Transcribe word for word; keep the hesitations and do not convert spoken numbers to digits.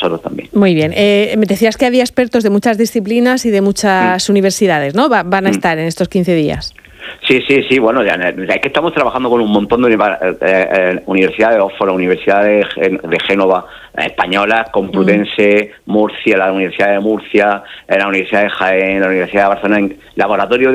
nosotros también. Muy bien. Eh, me decías que había expertos de muchas disciplinas y de muchas mm. universidades, ¿no? Va, van a mm. estar en estos quince días. Sí, sí, sí, bueno, ya, es que estamos trabajando con un montón de eh, eh, universidades de Oxford, universidades de, de Génova, españolas, Complutense, mm. Murcia, la Universidad de Murcia, la Universidad de Jaén, la Universidad de Barcelona, en laboratorio de